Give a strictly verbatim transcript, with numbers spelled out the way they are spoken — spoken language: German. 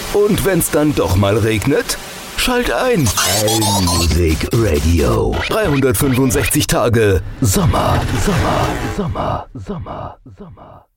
Und wenn's dann doch mal regnet? Schalt ein. Allmusic Radio. dreihundertfünfundsechzig Tage Sommer, Sommer, Sommer, Sommer, Sommer.